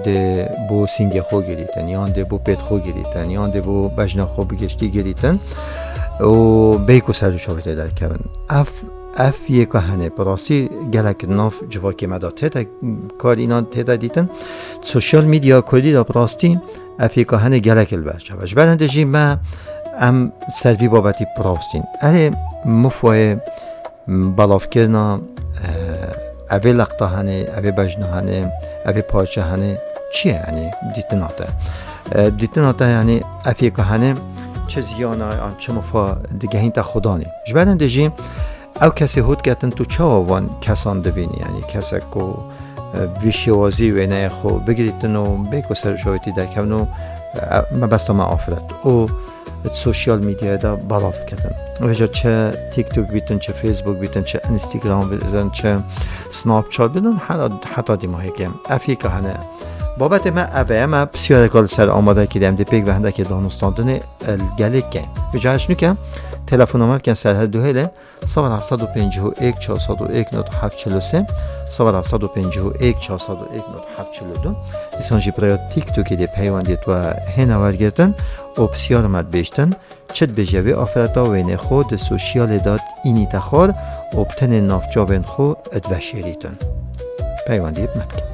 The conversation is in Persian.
ده بو سینگ خو گریتن یان ده بو پت خو گریتن یان ده بو بجنا خو بگشتی گریتن و بیکو سر شابته در کبن اف یک هنه براستی گلک ناف جواکی مدا تیتا کار اینا تیتا دیتن سوشیال میدیا کلی دا براستی اف یک هنه گلک البرچه باش برنده جی ما ام سروی بابتی براستین اهل مفوه بلاف کرنا اوه لقطه هنه اوه بجنه هنه اوه پاچه هنه چیه یعنی دیتن آتا یعنی اف یک هنه چه زیانه چه مفا دیگه هین تا خدا نی جبرنده جی او کسی هود کتن تو چه آوان کسان دبینی یعنی کسی که ویشیوازی و اینه خو بگیریتن و بیکو سر شویتی در کمن و بستا ما آفرد او سوشیال میدیا دا بلاف کتن وجا چه تیک توک بیتن چه فیسبوک بیتن چه انستگرام بیتن چه سناب چات بیتن حتی دیماهی کم افی که هنه بابت ما اوه ما بسیار کال سر آماده کدیم دی پیک وحنده که دانستاندن الگلی کن بجایش نکم تلفن ما بکن سرهر دوهله 751 401 9743 751 401 9742 ایسان جی برای تیک توکی دی پیواندید و هنه ورگردن و بسیار مد بیشتن چد بجوی آفرتا و این خود سوشیال داد اینی تخار و بتن نافجابن خود ادوشیریتن پیواندید مبکن